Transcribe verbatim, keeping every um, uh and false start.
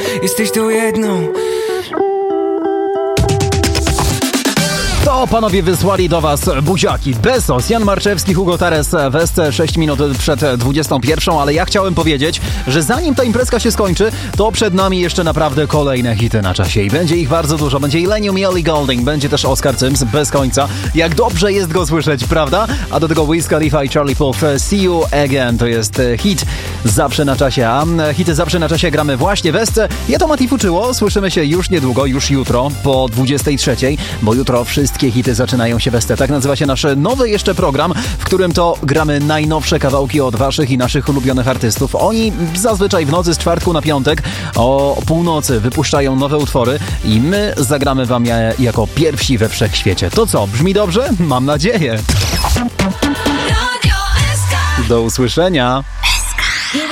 jesteś tą jedną. To panowie wysłali do was buziaki. Bezos, Jan Marczewski, Hugo Tares, Wesce, sześć minut przed dwudziestą pierwszą, ale ja chciałem powiedzieć, że zanim ta imprezka się skończy, to przed nami jeszcze naprawdę kolejne hity na czasie i będzie ich bardzo dużo. Będzie Illenium i Ellie Goulding, będzie też Oscar Sims bez końca. Jak dobrze jest go słyszeć, prawda? A do tego Wiz Khalifa i Charlie Puth, See You Again, to jest hit zawsze na czasie, a hity zawsze na czasie gramy właśnie w Wesce. Ja to Mati Fuczyło, słyszymy się już niedługo, już jutro po dwudziestej trzeciej, bo jutro wszystkie hity zaczynają się w Wesce. Tak nazywa się nasz nowy jeszcze program, w którym to gramy najnowsze kawałki od waszych i naszych ulubionych artystów. Oni zazwyczaj w nocy z czwartku na piątek o północy wypuszczają nowe utwory i my zagramy wam je jako pierwsi we wszechświecie. To co, brzmi dobrze? Mam nadzieję. Do usłyszenia.